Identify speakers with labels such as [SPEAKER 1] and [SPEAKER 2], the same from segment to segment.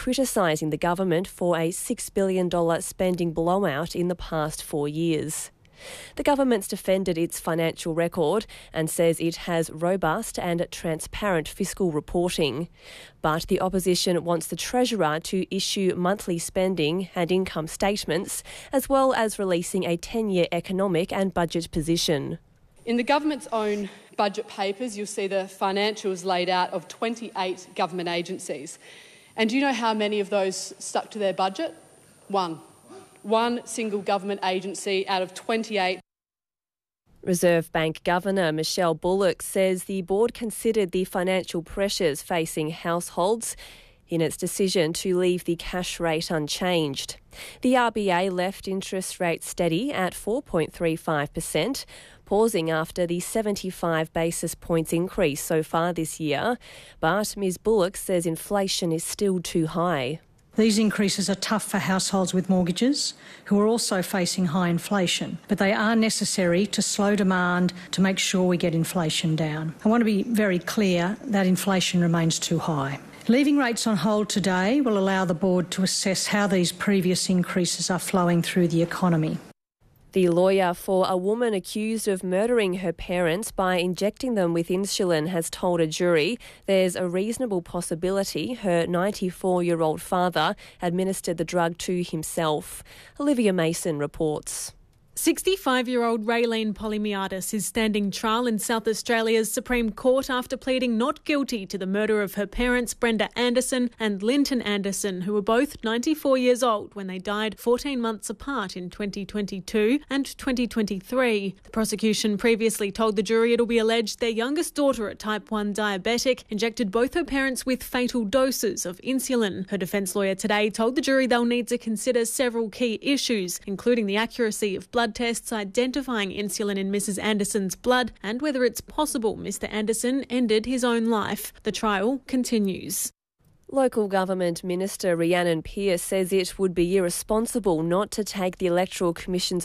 [SPEAKER 1] criticising the government for a $6 billion spending blowout in the past 4 years. The government's defended its financial record and says it has robust and transparent fiscal reporting. But the opposition wants the Treasurer to issue monthly spending and income statements, as well as releasing a 10-year economic and budget position.
[SPEAKER 2] In the government's own budget papers, you'll see the financials laid out of 28 government agencies. And do you know how many of those stuck to their budget? One single government agency out of 28.
[SPEAKER 1] Reserve Bank Governor Michelle Bullock says the board considered the financial pressures facing households in its decision to leave the cash rate unchanged. The RBA left interest rates steady at 4.35%, pausing after the 75 basis points increase so far this year. But Ms Bullock says inflation is still too high.
[SPEAKER 3] These increases are tough for households with mortgages who are also facing high inflation, but they are necessary to slow demand to make sure we get inflation down. I want to be very clear that inflation remains too high. Leaving rates on hold today will allow the board to assess how these previous increases are flowing through the economy.
[SPEAKER 1] The lawyer for a woman accused of murdering her parents by injecting them with insulin has told a jury there's a reasonable possibility her 94-year-old father administered the drug to himself. Olivia Mason reports.
[SPEAKER 4] 65-year-old Raylene Polymiadis is standing trial in South Australia's Supreme Court after pleading not guilty to the murder of her parents, Brenda Anderson and Linton Anderson, who were both 94 years old when they died 14 months apart in 2022 and 2023. The prosecution previously told the jury it'll be alleged their youngest daughter, a type 1 diabetic, injected both her parents with fatal doses of insulin. Her defence lawyer today told the jury they'll need to consider several key issues, including the accuracy of blood tests identifying insulin in Mrs. Anderson's blood and whether it's possible Mr. Anderson ended his own life. The trial continues.
[SPEAKER 1] Local Government Minister Rhiannon Pearce says it would be irresponsible not to take the Electoral Commission's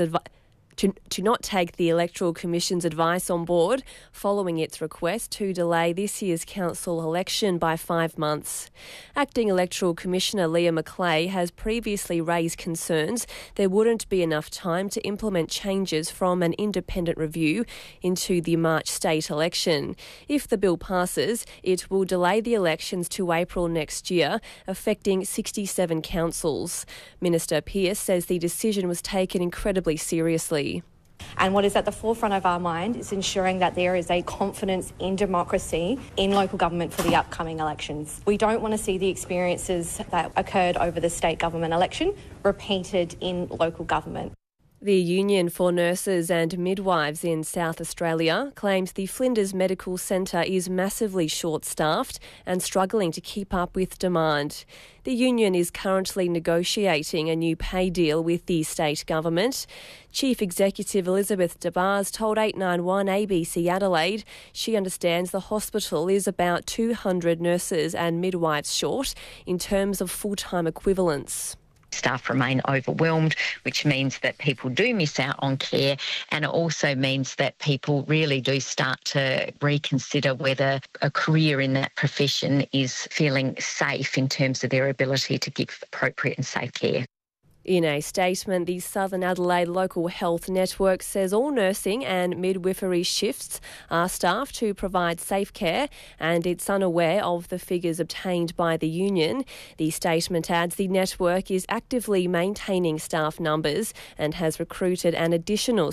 [SPEAKER 1] advice on board following its request to delay this year's council election by 5 months. Acting Electoral Commissioner Leah McClay has previously raised concerns there wouldn't be enough time to implement changes from an independent review into the March state election. If the bill passes, it will delay the elections to April next year, affecting 67 councils. Minister Pearce says the decision was taken incredibly seriously.
[SPEAKER 5] And what is at the forefront of our mind is ensuring that there is a confidence in democracy in local government for the upcoming elections. We don't want to see the experiences that occurred over the state government election repeated in local government.
[SPEAKER 1] The Union for Nurses and Midwives in South Australia claims the Flinders Medical Centre is massively short-staffed and struggling to keep up with demand. The union is currently negotiating a new pay deal with the state government. Chief Executive Elizabeth DeBars told 891 ABC Adelaide she understands the hospital is about 200 nurses and midwives short in terms of full-time equivalents.
[SPEAKER 6] Staff remain overwhelmed, which means that people do miss out on care, and it also means that people really do start to reconsider whether a career in that profession is feeling safe in terms of their ability to give appropriate and safe care.
[SPEAKER 1] In a statement, the Southern Adelaide Local Health Network says all nursing and midwifery shifts are staffed to provide safe care, and it's unaware of the figures obtained by the union. The statement adds the network is actively maintaining staff numbers and has recruited an additional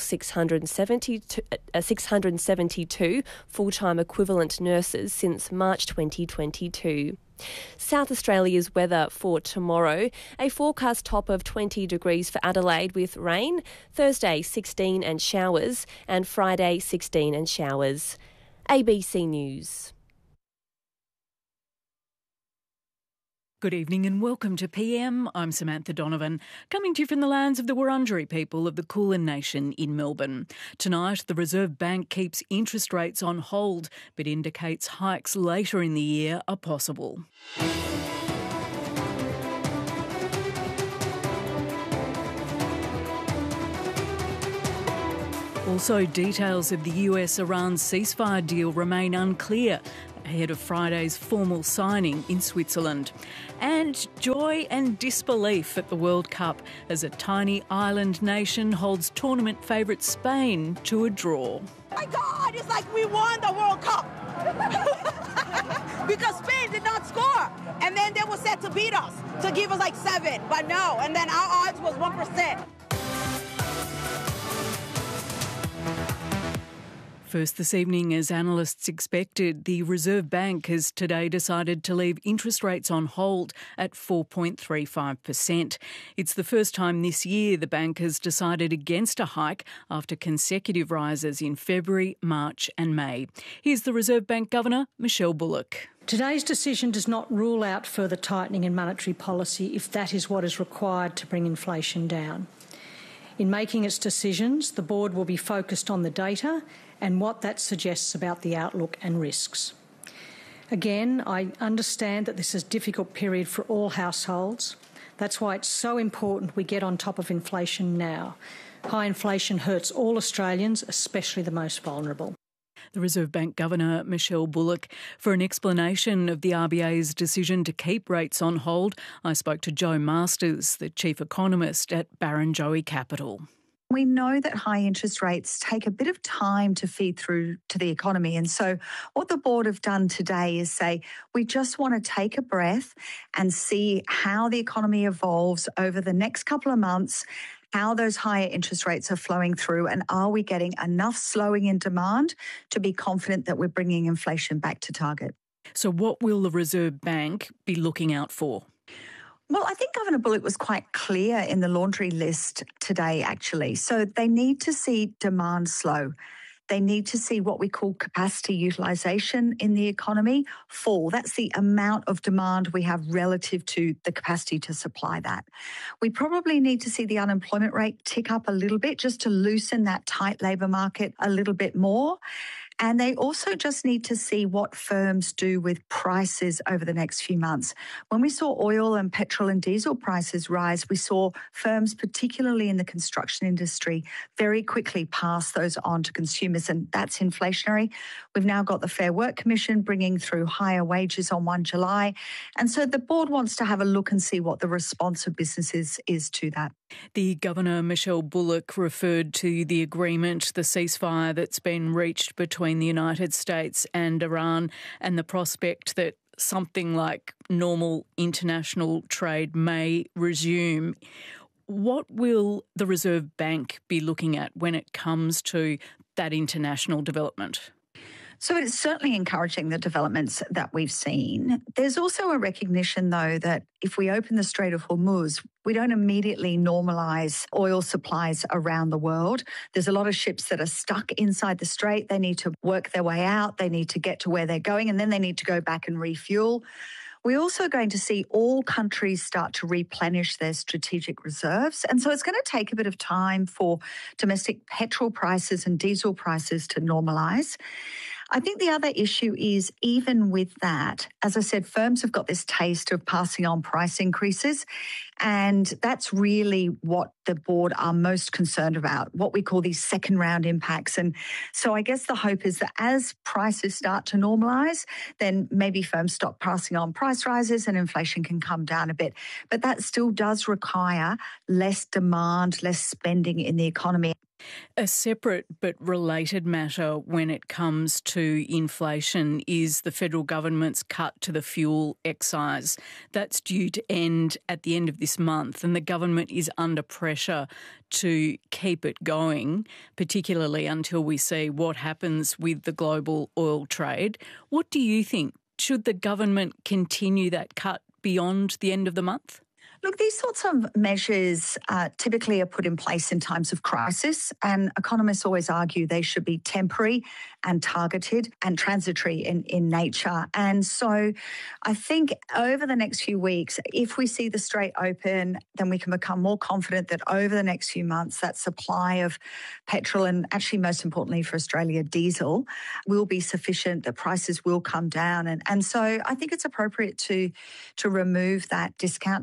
[SPEAKER 1] 672 full-time equivalent nurses since March 2022. South Australia's weather for tomorrow. A forecast top of 20 degrees for Adelaide with rain. Thursday 16 and showers, and Friday 16 and showers. ABC News.
[SPEAKER 7] Good evening and welcome to PM. I'm Samantha Donovan, coming to you from the lands of the Wurundjeri people of the Kulin Nation in Melbourne. Tonight, the Reserve Bank keeps interest rates on hold, but indicates hikes later in the year are possible. Also, details of the US-Iran ceasefire deal remain unclear. ahead of Friday's formal signing in Switzerland. And joy and disbelief at the World Cup as a tiny island nation holds tournament favourite Spain to a draw.
[SPEAKER 8] Oh my God, it's like we won the World Cup. Because Spain did not score. And then they were set to beat us, to give us like 7. But no, and then our odds was 1%.
[SPEAKER 7] First this evening, as analysts expected, the Reserve Bank has today decided to leave interest rates on hold at 4.35%. It's the first time this year the bank has decided against a hike after consecutive rises in February, March and May. Here's the Reserve Bank Governor, Michelle Bullock.
[SPEAKER 3] Today's decision does not rule out further tightening in monetary policy if that is what is required to bring inflation down. In making its decisions, the board will be focused on the data and what that suggests about the outlook and risks. Again, I understand that this is a difficult period for all households. That's why it's so important we get on top of inflation now. High inflation hurts all Australians, especially the most vulnerable.
[SPEAKER 7] The Reserve Bank Governor, Michelle Bullock. For an explanation of the RBA's decision to keep rates on hold, I spoke to Joe Masters, the Chief Economist at Barrenjoey Capital.
[SPEAKER 9] We know that high interest rates take a bit of time to feed through to the economy. And so what the board have done today is say, we just want to take a breath and see how the economy evolves over the next couple of months, how those higher interest rates are flowing through, and are we getting enough slowing in demand to be confident that we're bringing inflation back to target.
[SPEAKER 7] So what will the Reserve Bank be looking out for?
[SPEAKER 9] Well, I think Governor Bullock was quite clear in the laundry list today, actually. So they need to see demand slow. They need to see what we call capacity utilisation in the economy fall. That's the amount of demand we have relative to the capacity to supply that. We probably need to see the unemployment rate tick up a little bit just to loosen that tight labour market a little bit more. And they also just need to see what firms do with prices over the next few months. When we saw oil and petrol and diesel prices rise, we saw firms, particularly in the construction industry, very quickly pass those on to consumers, and that's inflationary. We've now got the Fair Work Commission bringing through higher wages on 1 July. And so the board wants to have a look and see what the response of businesses is to that.
[SPEAKER 7] The Governor, Michelle Bullock, referred to the agreement, the ceasefire that's been reached between the United States and Iran, and the prospect that something like normal international trade may resume. What will the Reserve Bank be looking at when it comes to that international development?
[SPEAKER 9] So it's certainly encouraging the developments that we've seen. There's also a recognition, though, that if we open the Strait of Hormuz, we don't immediately normalise oil supplies around the world. There's a lot of ships that are stuck inside the strait. They need to work their way out. They need to get to where they're going, and then they need to go back and refuel. We're also going to see all countries start to replenish their strategic reserves. And so it's going to take a bit of time for domestic petrol prices and diesel prices to normalise. I think the other issue is, even with that, as I said, firms have got this taste of passing on price increases, and that's really what the board are most concerned about, what we call these second round impacts. And so I guess the hope is that as prices start to normalise, then maybe firms stop passing on price rises and inflation can come down a bit. But that still does require less demand, less spending in the economy.
[SPEAKER 7] A separate but related matter when it comes to inflation is the federal government's cut to the fuel excise. That's due to end at the end of this month, and the government is under pressure to keep it going, particularly until we see what happens with the global oil trade. What do you think? Should the government continue that cut beyond the end of the month?
[SPEAKER 9] Look, these sorts of measures typically are put in place in times of crisis, and economists always argue they should be temporary and targeted and transitory in nature. And so I think over the next few weeks, if we see the strait open, then we can become more confident that over the next few months, that supply of petrol and actually most importantly for Australia, diesel, will be sufficient, the prices will come down. And so I think it's appropriate to remove that discount to that fuel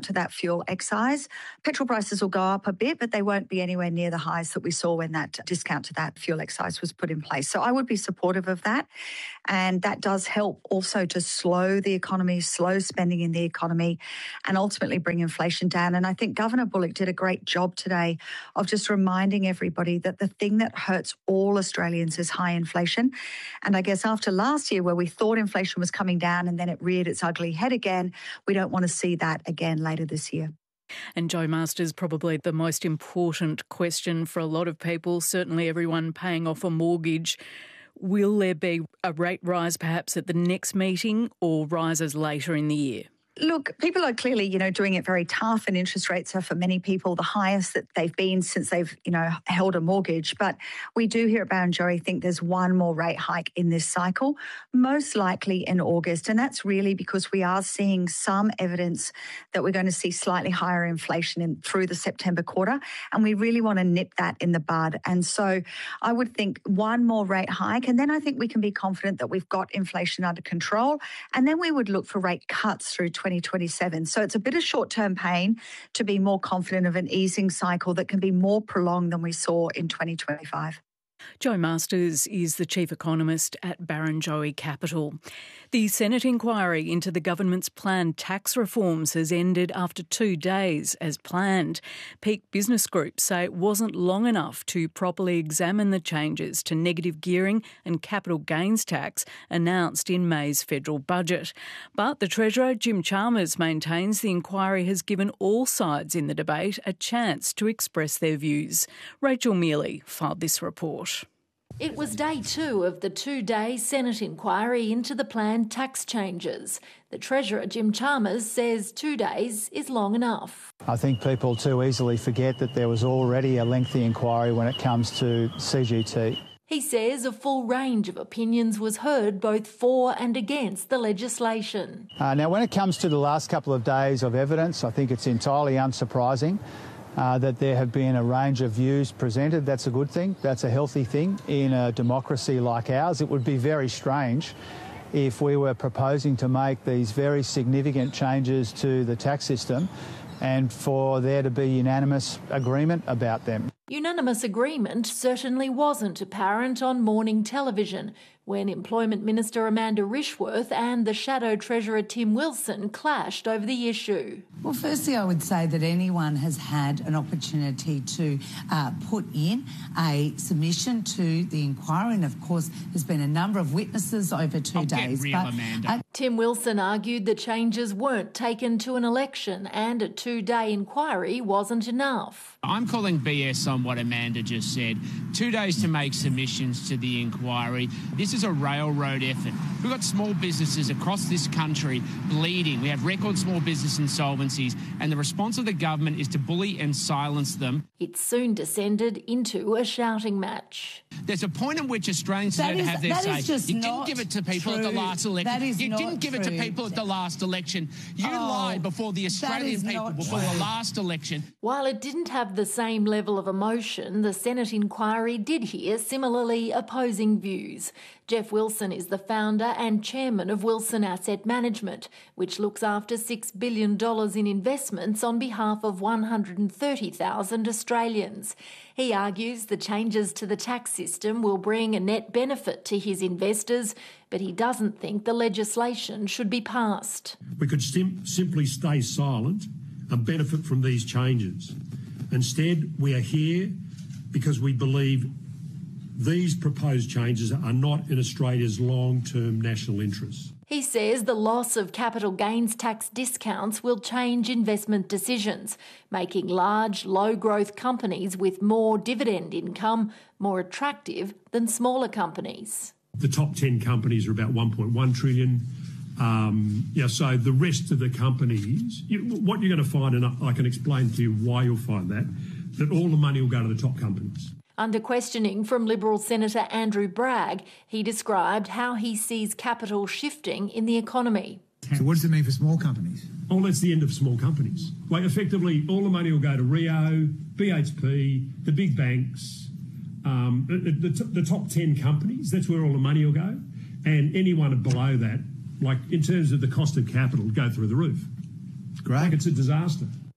[SPEAKER 9] fuel excise. Petrol prices will go up a bit, but they won't be anywhere near the highs that we saw when that discount to that fuel excise was put in place. So I would be supportive of that. And that does help also to slow the economy, slow spending in the economy, and ultimately bring inflation down. And I think Governor Bullock did a great job today of just reminding everybody that the thing that hurts all Australians is high inflation. And I guess after last year, where we thought inflation was coming down and then it reared its ugly head again, we don't want to see that again later this year.
[SPEAKER 7] And Jo Masters, probably the most important question for a lot of people, certainly everyone paying off a mortgage. Will there be a rate rise perhaps at the next meeting or rises later in the year?
[SPEAKER 9] Look, people are clearly, doing it very tough, and interest rates are for many people the highest that they've been since they've, held a mortgage. But we do here at Barrenjoey think there's one more rate hike in this cycle, most likely in August. And that's really because we are seeing some evidence that we're going to see slightly higher inflation through the September quarter. And we really want to nip that in the bud. And so I would think one more rate hike. And then I think we can be confident that we've got inflation under control. And then we would look for rate cuts through 2027. So it's a bit of short-term pain to be more confident of an easing cycle that can be more prolonged than we saw in 2025.
[SPEAKER 7] Jo Masters is the Chief Economist at Barrenjoey Capital. The Senate inquiry into the government's planned tax reforms has ended after 2 days as planned. Peak business groups say it wasn't long enough to properly examine the changes to negative gearing and capital gains tax announced in May's federal budget. But the Treasurer, Jim Chalmers, maintains the inquiry has given all sides in the debate a chance to express their views. Rachel Mealy filed this report.
[SPEAKER 10] It was day 2 of the 2-day Senate inquiry into the planned tax changes. The Treasurer, Jim Chalmers, says 2 days is long enough.
[SPEAKER 11] I think people too easily forget that there was already a lengthy inquiry when it comes to CGT.
[SPEAKER 10] He says a full range of opinions was heard both for and against the legislation.
[SPEAKER 11] Now, when it comes to the last couple of days of evidence, I think it's entirely unsurprising that there have been a range of views presented. That's a good thing. That's a healthy thing in a democracy like ours. It would be very strange if we were proposing to make these very significant changes to the tax system and for there to be unanimous agreement about them.
[SPEAKER 10] Unanimous agreement certainly wasn't apparent on morning television when Employment Minister Amanda Rishworth and the Shadow Treasurer Tim Wilson clashed over the issue.
[SPEAKER 12] Well, firstly, I would say that anyone has had an opportunity to put in a submission to the inquiry, and of course there's been a number of witnesses over 2 days.
[SPEAKER 10] Amanda. Tim Wilson argued the changes weren't taken to an election and a 2-day inquiry wasn't enough.
[SPEAKER 13] I'm calling BS on what Amanda just said. 2 days to make submissions to the inquiry. This is a railroad effort. We've got small businesses across this country bleeding. We have record small business insolvencies, and the response of the government is to bully and silence them.
[SPEAKER 10] It soon descended into a shouting match.
[SPEAKER 13] There's a point at which Australians deserve to have their say. You didn't give it to people at the last election. You didn't give it to people at the last election. You lied before the Australian people before the last election.
[SPEAKER 10] While it didn't have the same level of emotion, the Senate inquiry did hear similarly opposing views. Jeff Wilson is the founder and chairman of Wilson Asset Management, which looks after $6 billion in investments on behalf of 130,000 Australians. He argues the changes to the tax system will bring a net benefit to his investors, but he doesn't think the legislation should be passed.
[SPEAKER 14] We could simply stay silent and benefit from these changes. Instead, we are here because we believe these proposed changes are not in Australia's long-term national interests.
[SPEAKER 10] He says the loss of capital gains tax discounts will change investment decisions, making large, low-growth companies with more dividend income more attractive than smaller companies.
[SPEAKER 14] The top 10 companies are about $1.1 trillion. So the rest of the companies, what you're going to find, and I can explain to you why you'll find that all the money will go to the top companies.
[SPEAKER 10] Under questioning from Liberal Senator Andrew Bragg, he described how he sees capital shifting in the economy.
[SPEAKER 15] So what does it mean for small companies?
[SPEAKER 14] Oh, that's the end of small companies. Like, effectively, all the money will go to Rio, BHP, the big banks, the top 10 companies. That's where all the money will go. And anyone below that, like in terms of the cost of capital, go through the roof.
[SPEAKER 15] Great.
[SPEAKER 14] Like it's a disaster.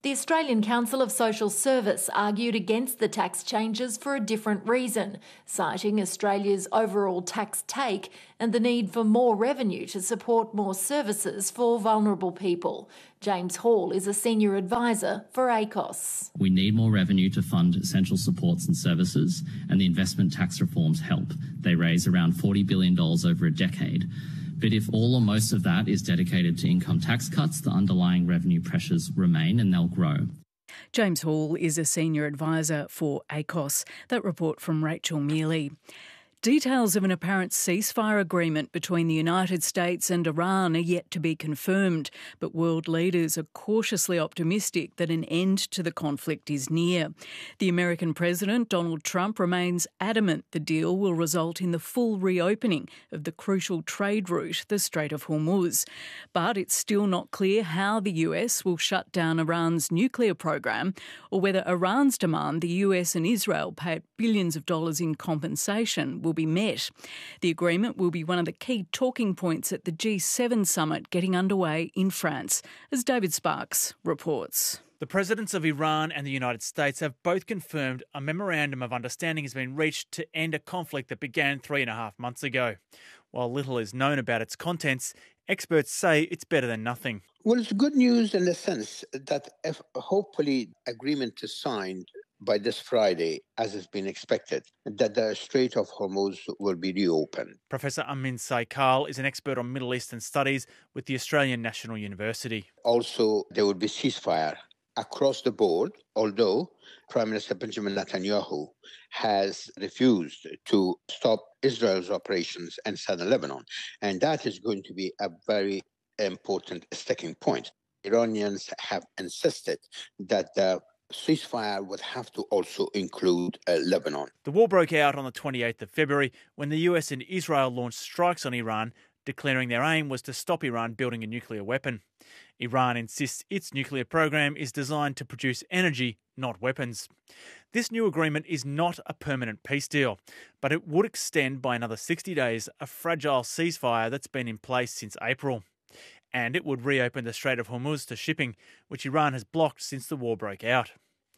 [SPEAKER 10] The Australian Council of Social Service argued against the tax changes for a different reason, citing Australia's overall tax take and the need for more revenue to support more services for vulnerable people. James Hall is a senior advisor for ACOS.
[SPEAKER 16] We need more revenue to fund essential supports and services, and the investment tax reforms help. They raise around $40 billion over a decade. But if all or most of that is dedicated to income tax cuts, the underlying revenue pressures remain and they'll grow.
[SPEAKER 7] James Hall is a senior advisor for ACOS. That report from Rachel Mealy. Details of an apparent ceasefire agreement between the United States and Iran are yet to be confirmed, but world leaders are cautiously optimistic that an end to the conflict is near. The American President, Donald Trump, remains adamant the deal will result in the full reopening of the crucial trade route, the Strait of Hormuz. But it's still not clear how the US will shut down Iran's nuclear program or whether Iran's demand the US and Israel pay billions of dollars in compensation will be met. The agreement will be one of the key talking points at the G7 summit getting underway in France, as David Sparks reports.
[SPEAKER 17] The presidents of Iran and the United States have both confirmed a memorandum of understanding has been reached to end a conflict that began 3.5 months ago. While little is known about its contents, experts say it's better than nothing.
[SPEAKER 18] Well, it's good news in the sense that if hopefully agreement is signed by this Friday, as has been expected, that the Strait of Hormuz will be reopened.
[SPEAKER 17] Professor Amin Saikal is an expert on Middle Eastern studies with the Australian National University.
[SPEAKER 18] Also, there will be ceasefire across the board, although Prime Minister Benjamin Netanyahu has refused to stop Israel's operations in southern Lebanon. And that is going to be a very important sticking point. Iranians have insisted that the ceasefire would have to also include Lebanon.
[SPEAKER 17] The war broke out on the 28th of February when the US and Israel launched strikes on Iran, declaring their aim was to stop Iran building a nuclear weapon. Iran insists its nuclear program is designed to produce energy, not weapons. This new agreement is not a permanent peace deal, but it would extend by another 60 days a fragile ceasefire that's been in place since April. And it would reopen the Strait of Hormuz to shipping, which Iran has blocked since the war broke out.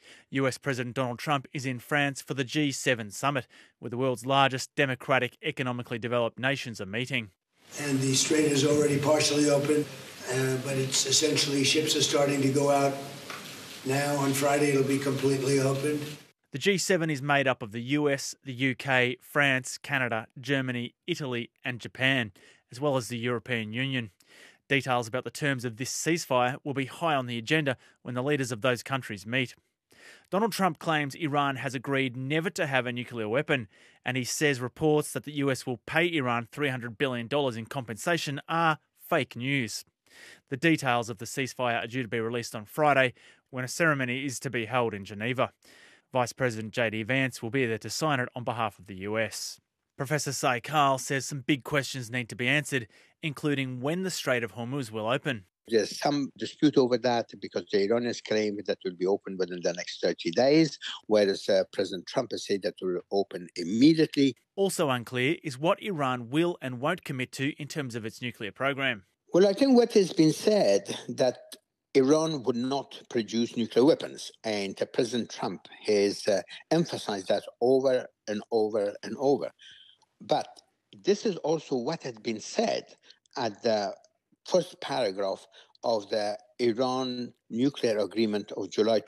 [SPEAKER 17] US President Donald Trump is in France for the G7 summit, where the world's largest democratic, economically developed nations are meeting.
[SPEAKER 19] And the strait is already partially open, but it's essentially ships are starting to go out now. On Friday, it'll be completely opened.
[SPEAKER 17] The G7 is made up of the US, the UK, France, Canada, Germany, Italy and Japan, as well as the European Union. Details about the terms of this ceasefire will be high on the agenda when the leaders of those countries meet. Donald Trump claims Iran has agreed never to have a nuclear weapon, and he says reports that the US will pay Iran $300 billion in compensation are fake news. The details of the ceasefire are due to be released on Friday, when a ceremony is to be held in Geneva. Vice President J.D. Vance will be there to sign it on behalf of the US. Professor Saikal says some big questions need to be answered, including when the Strait of Hormuz will open.
[SPEAKER 18] There's some dispute over that because the Iranians claim that will be open within the next 30 days, whereas President Trump has said that it will open immediately.
[SPEAKER 17] Also unclear is what Iran will and won't commit to in terms of its nuclear program.
[SPEAKER 18] Well, I think what has been said that Iran would not produce nuclear weapons, and President Trump has emphasized that over and over and over. But this is also what had been said at the first paragraph of the Iran nuclear agreement of July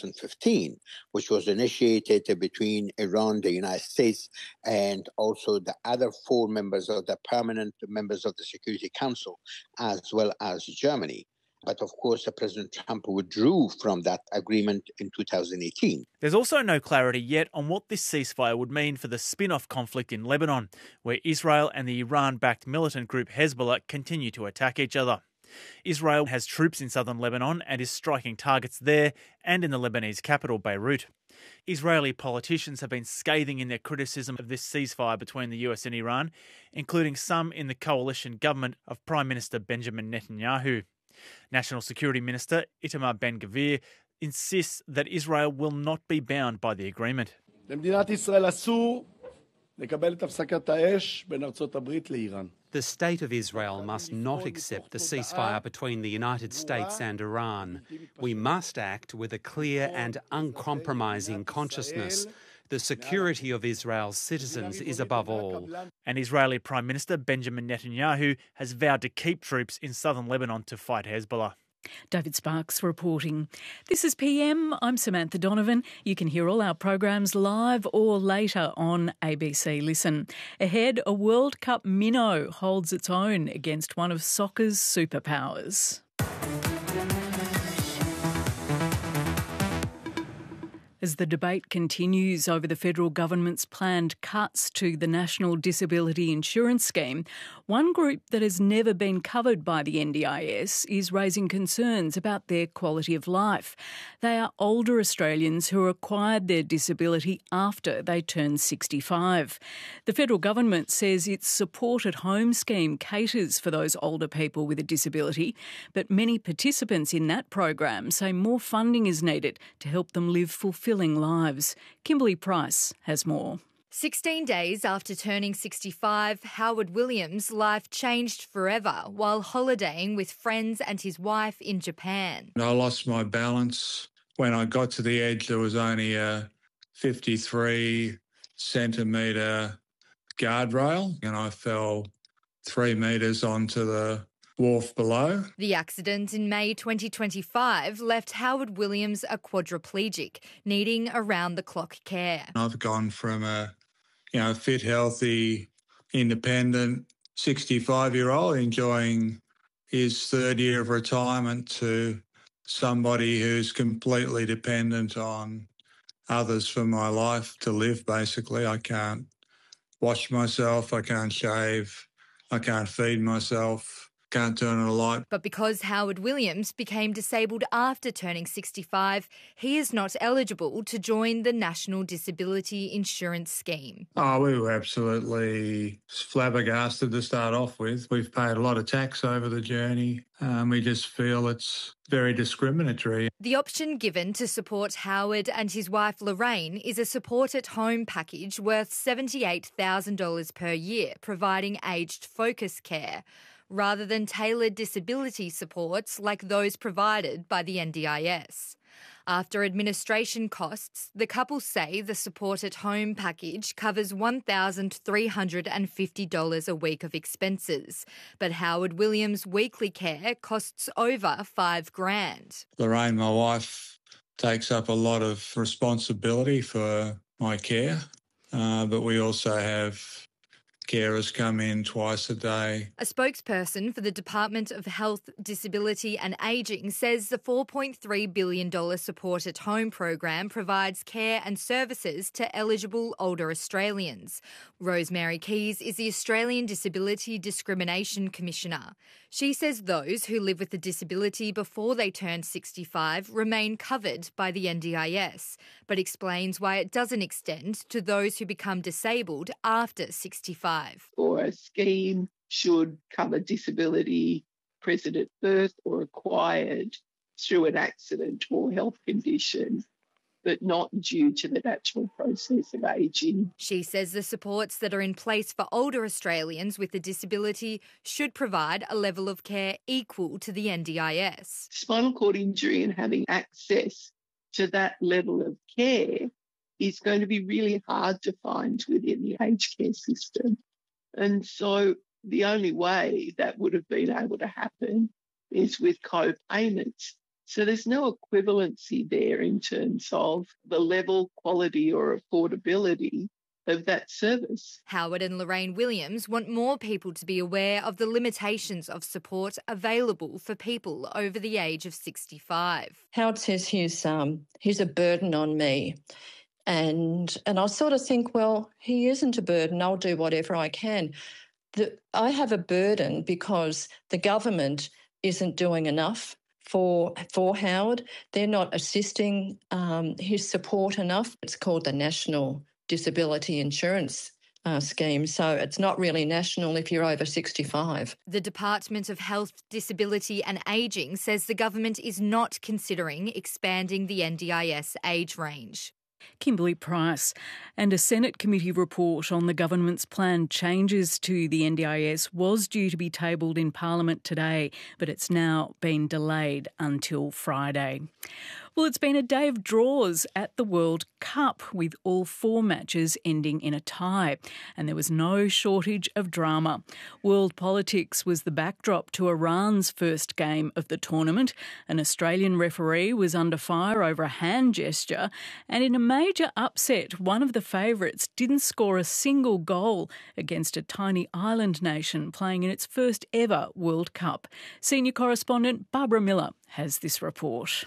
[SPEAKER 18] 2015, which was initiated between Iran, the United States, and also the other 4 members of the permanent members of the Security Council, as well as Germany. But of course, President Trump withdrew from that agreement in 2018.
[SPEAKER 17] There's also no clarity yet on what this ceasefire would mean for the spin-off conflict in Lebanon, where Israel and the Iran-backed militant group Hezbollah continue to attack each other. Israel has troops in southern Lebanon and is striking targets there and in the Lebanese capital, Beirut. Israeli politicians have been scathing in their criticism of this ceasefire between the US and Iran, including some in the coalition government of Prime Minister Benjamin Netanyahu. National Security Minister Itamar Ben-Gvir insists that Israel will not be bound by the agreement.
[SPEAKER 20] למדינת ישראל אסור לקבל את הפסקת האש בין ארצות הברית לאיראן. The State of Israel must not accept the ceasefire between the United States and Iran. We must act with a clear and uncompromising consciousness. The security of Israel's citizens is above all.
[SPEAKER 17] And Israeli Prime Minister Benjamin Netanyahu has vowed to keep troops in southern Lebanon to fight Hezbollah.
[SPEAKER 7] David Sparks reporting. This is PM. I'm Samantha Donovan. You can hear all our programs live or later on ABC Listen. Ahead, a World Cup minnow holds its own against one of soccer's superpowers. As the debate continues over the federal government's planned cuts to the National Disability Insurance Scheme, one group that has never been covered by the NDIS is raising concerns about their quality of life. They are older Australians who acquired their disability after they turned 65. The federal government says its Support at Home scheme caters for those older people with a disability, but many participants in that program say more funding is needed to help them live fulfilling lives. Kimberly Price has more.
[SPEAKER 21] 16 days after turning 65, Howard Williams' life changed forever while holidaying with friends and his wife in Japan.
[SPEAKER 22] I lost my balance. When I got to the edge, there was only a 53-centimetre guardrail and I fell 3 metres onto the wharf below.
[SPEAKER 21] The accident in May 2025 left Howard Williams a quadriplegic, needing around-the-clock care.
[SPEAKER 22] I've gone from a fit, healthy, independent 65-year-old enjoying his third year of retirement to somebody who's completely dependent on others for my life to live, basically. I can't wash myself, I can't shave, I can't feed myself. Can't turn on a light.
[SPEAKER 21] But because Howard Williams became disabled after turning 65, he is not eligible to join the National Disability Insurance Scheme.
[SPEAKER 22] Oh, we were absolutely flabbergasted to start off with. We've paid a lot of tax over the journey. We just feel it's very discriminatory.
[SPEAKER 21] The option given to support Howard and his wife Lorraine is a Support at Home package worth $78,000 per year, providing aged focus care, rather than tailored disability supports like those provided by the NDIS. After administration costs, the couple say the Support at Home package covers $1,350 a week of expenses, but Howard Williams' weekly care costs over $5,000.
[SPEAKER 22] Lorraine, my wife, takes up a lot of responsibility for my care, but we also have carers come in twice a day.
[SPEAKER 21] A spokesperson for the Department of Health, Disability and Ageing says the $4.3 billion Support at Home program provides care and services to eligible older Australians. Rosemary Keys is the Australian Disability Discrimination Commissioner. She says those who live with a disability before they turn 65 remain covered by the NDIS, but explains why it doesn't extend to those who become disabled after 65.
[SPEAKER 23] Or a scheme should cover disability present at birth or acquired through an accident or health condition, but not due to the natural process of ageing.
[SPEAKER 21] She says the supports that are in place for older Australians with a disability should provide a level of care equal to the NDIS.
[SPEAKER 23] Spinal cord injury and having access to that level of care is going to be really hard to find within the aged care system. And so the only way that would have been able to happen is with co-payments. So there's no equivalency there in terms of the level, quality or affordability of that service.
[SPEAKER 21] Howard and Lorraine Williams want more people to be aware of the limitations of support available for people over the age of 65.
[SPEAKER 24] Howard says he's a burden on me. And I sort of think, well, he isn't a burden. I'll do whatever I can. I have a burden because the government isn't doing enough for Howard. They're not assisting his support enough. It's called the National Disability Insurance scheme, so it's not really national if you're over 65.
[SPEAKER 21] The Department of Health, Disability and Ageing says the government is not considering expanding the NDIS age range.
[SPEAKER 7] Kimberly Price. And a Senate committee report on the government's planned changes to the NDIS was due to be tabled in Parliament today, but it's now been delayed until Friday. Well, it's been a day of draws at the World Cup, with all 4 matches ending in a tie, and there was no shortage of drama. World politics was the backdrop to Iran's first game of the tournament. An Australian referee was under fire over a hand gesture, and in a major upset, one of the favourites didn't score a single goal against a tiny island nation playing in its first ever World Cup. Senior correspondent Barbara Miller has this report.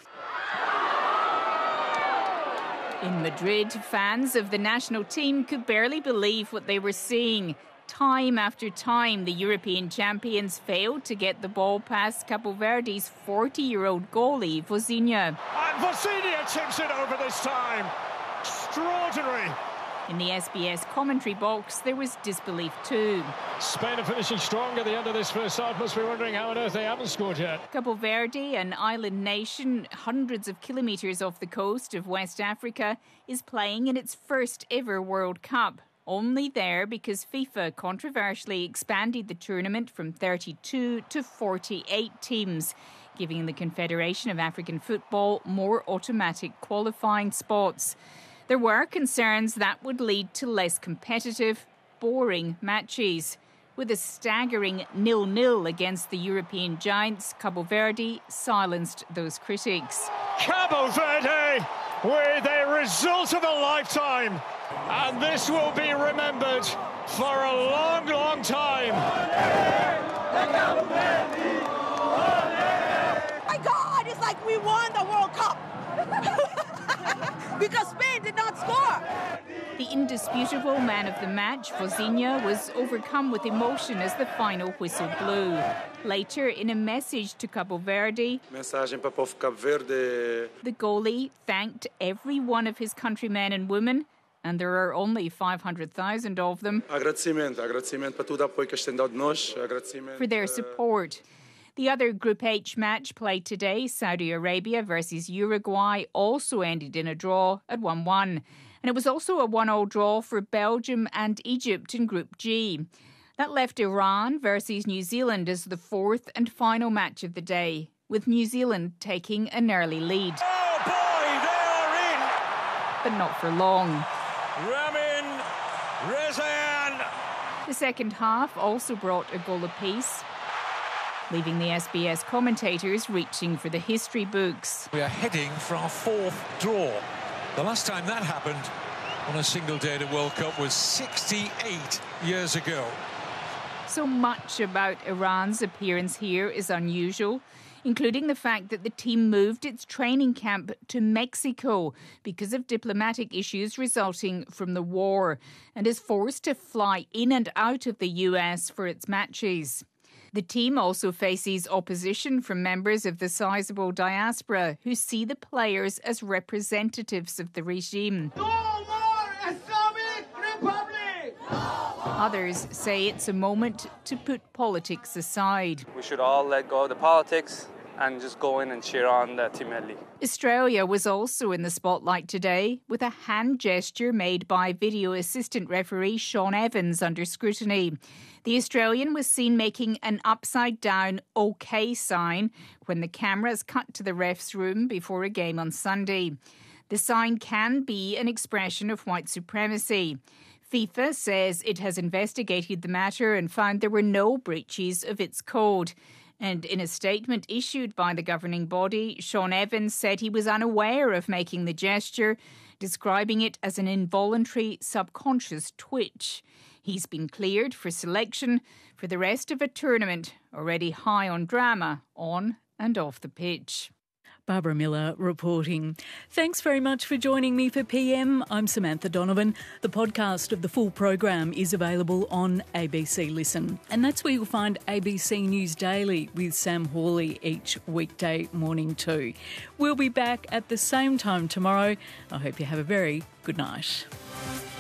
[SPEAKER 2] In Madrid, fans of the national team could barely believe what they were seeing. Time after time, the European champions failed to get the ball past Cabo Verde's 40-year-old goalie, Vozinha.
[SPEAKER 4] And Vozinha tips it over this time. Extraordinary.
[SPEAKER 2] In the SBS commentary box, there was disbelief too.
[SPEAKER 4] Spain are finishing strong at the end of this first half. Must be wondering how on earth they haven't scored yet.
[SPEAKER 2] Cabo Verde, an island nation hundreds of kilometres off the coast of West Africa, is playing in its first ever World Cup. Only there because FIFA controversially expanded the tournament from 32 to 48 teams, giving the Confederation of African Football more automatic qualifying spots. There were concerns that would lead to less competitive, boring matches. With a staggering 0-0 against the European giants, Cabo Verde silenced those critics.
[SPEAKER 4] Cabo Verde with a result of a lifetime. And this will be remembered for a long, long time.
[SPEAKER 8] My God, it's like we won the World Cup. Because Spain did not score.
[SPEAKER 2] The indisputable man of the match, Vozinha, was overcome with emotion as the final whistle blew. Later, in a message to Cabo Verde, the goalie thanked every one of his countrymen and women, and there are only 500,000 of them, for their support. The other Group H match played today, Saudi Arabia versus Uruguay, also ended in a draw at 1-1. And it was also a 1-1 draw for Belgium and Egypt in Group G. That left Iran versus New Zealand as the fourth and final match of the day, with New Zealand taking an early lead.
[SPEAKER 4] Oh boy, they are in!
[SPEAKER 2] But not for long.
[SPEAKER 4] Ramin Rezaian!
[SPEAKER 2] The second half also brought a goal apiece, leaving the SBS commentators reaching for the history books.
[SPEAKER 5] We are heading for our 4th draw. The last time that happened on a single day at a World Cup was 68 years ago.
[SPEAKER 2] So much about Iran's appearance here is unusual, including the fact that the team moved its training camp to Mexico because of diplomatic issues resulting from the war, and is forced to fly in and out of the US for its matches. The team also faces opposition from members of the sizable diaspora who see the players as representatives of the regime.
[SPEAKER 4] No more Islamic Republic!
[SPEAKER 2] Others say it's a moment to put politics aside.
[SPEAKER 6] We should all let go of the politics and just go in and cheer on the Team Melli.
[SPEAKER 2] Australia was also in the spotlight today, with a hand gesture made by video assistant referee Sean Evans under scrutiny. The Australian was seen making an upside-down OK sign when the cameras cut to the ref's room before a game on Sunday. The sign can be an expression of white supremacy. FIFA says it has investigated the matter and found there were no breaches of its code. And in a statement issued by the governing body, Sean Evans said he was unaware of making the gesture, describing it as an involuntary subconscious twitch. He's been cleared for selection for the rest of a tournament already high on drama on and off the pitch.
[SPEAKER 7] Barbara Miller reporting. Thanks very much for joining me for PM. I'm Samantha Donovan. The podcast of the full program is available on ABC Listen. And that's where you'll find ABC News Daily with Sam Hawley each weekday morning too. We'll be back at the same time tomorrow. I hope you have a very good night.